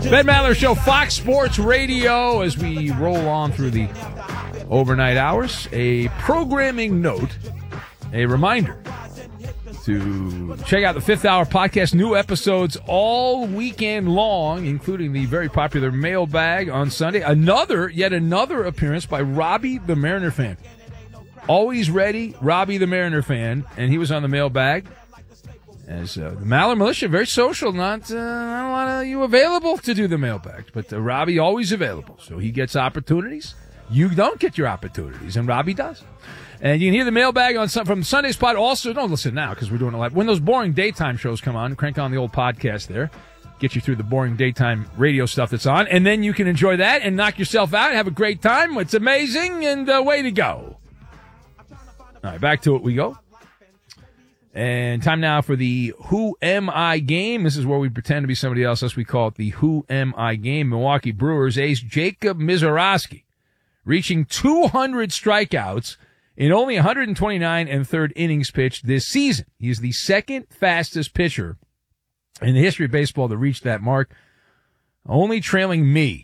Ben Maller Show, Fox Sports Radio, as we roll on through the overnight hours. A programming note, a reminder to check out the Fifth Hour podcast. New episodes all weekend long, including the very popular mailbag on Sunday. Yet another appearance by Robbie the Mariner fan. Always ready, Robbie the Mariner fan, and he was on the mailbag. As the Maller Militia, very social, not a lot of you available to do the mailbags, but Robbie always available, so he gets opportunities. You don't get your opportunities, and Robbie does. And you can hear the mailbag from Sunday's pod. Also, don't listen now because we're doing it live. When those boring daytime shows come on, crank on the old podcast there, get you through the boring daytime radio stuff that's on, and then you can enjoy that and knock yourself out, have a great time. It's amazing, and way to go. All right, back to it we go. And time now for the Who Am I game. This is where we pretend to be somebody else. Thus we call it the Who Am I game. Milwaukee Brewers ace Jacob Misiorowski reaching 200 strikeouts in only 129 and third innings pitched this season. He is the second fastest pitcher in the history of baseball to reach that mark, only trailing me.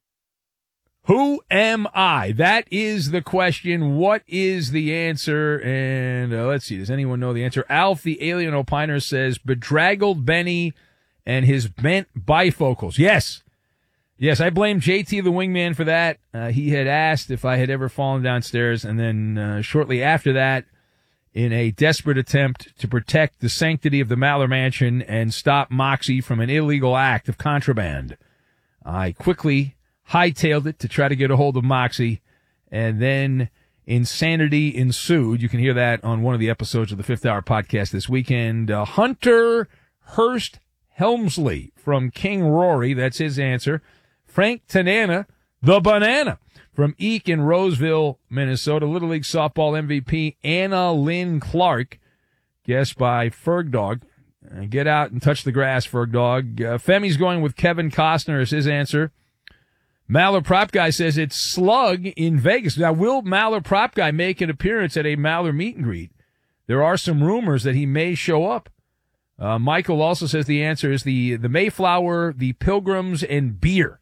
Who am I? That is the question. What is the answer? And let's see. Does anyone know the answer? Alf, the alien opiner, says bedraggled Benny and his bent bifocals. Yes. Yes, I blame JT the wingman for that. He had asked if I had ever fallen downstairs, and then shortly after that, in a desperate attempt to protect the sanctity of the Maller Mansion and stop Moxie from an illegal act of contraband, I quickly hightailed it to try to get a hold of Moxie, and then insanity ensued. You can hear that on one of the episodes of the Fifth Hour podcast this weekend. Hunter Hurst Helmsley from King Rory, that's his answer. Frank Tanana, the banana, from Eek in Roseville, Minnesota. Little League softball MVP Anna Lynn Clark, guessed by Ferg Dog. Get out and touch the grass, Ferg Dog. Femi's going with Kevin Costner as his answer. Maller Prop Guy says it's Slug in Vegas. Now, will Maller Prop Guy make an appearance at a Maller meet and greet? There are some rumors that he may show up. Michael also says the answer is the Mayflower, the Pilgrims, and beer.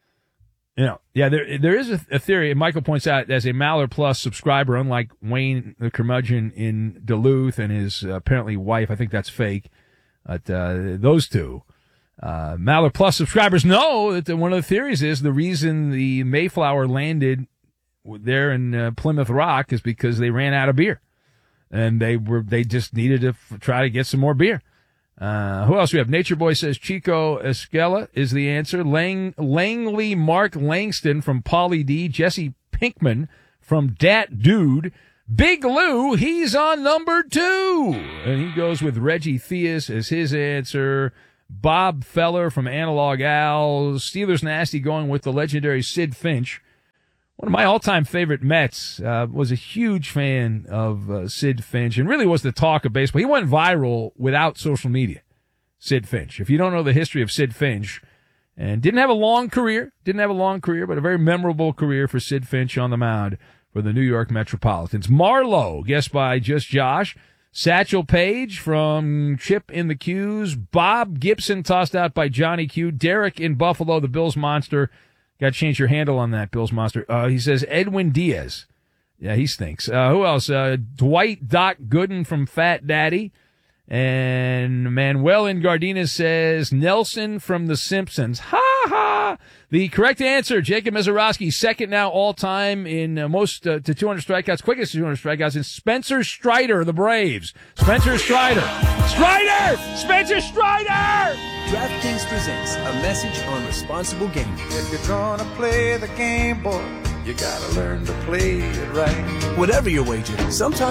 There is a theory, and Michael points out, as a Maller Plus subscriber, unlike Wayne the curmudgeon in Duluth and his apparently wife, I think that's fake, but those two. Maller Plus subscribers know that one of the theories is the reason the Mayflower landed there in Plymouth Rock is because they ran out of beer, and they just needed to try to get some more beer. Who else we have? Nature Boy says Chico Escala is the answer. Langley Mark Langston from Pauly D. Jesse Pinkman from Dat Dude. Big Lou, he's on number 2, and he goes with Reggie Theus as his answer. Bob Feller from Analog Al. Steelers Nasty going with the legendary Sid Finch. One of my all-time favorite Mets, was a huge fan of Sid Finch, and really was the talk of baseball. He went viral without social media, Sid Finch. If you don't know the history of Sid Finch, and didn't have a long career, but a very memorable career for Sid Finch on the mound for the New York Metropolitans. Marlowe, guessed by Just Josh. Satchel Paige from Chip in the Q's. Bob Gibson, tossed out by Johnny Q. Derek in Buffalo, the Bills Monster. Got to change your handle on that, Bills Monster. He says Edwin Diaz. Yeah, he stinks. Who else? Dwight Doc Gooden from Fat Daddy. And Manuel in Gardena says Nelson from The Simpsons. Ha ha! The correct answer, Jacob Misiorowski, second now all-time in most to 200 strikeouts, quickest to 200 strikeouts, is Spencer Strider, the Braves. Spencer Strider! Spencer Strider! DraftKings presents a message on responsible gaming. If you're gonna play the game, boy, you gotta learn to play it right. Whatever your wager, sometimes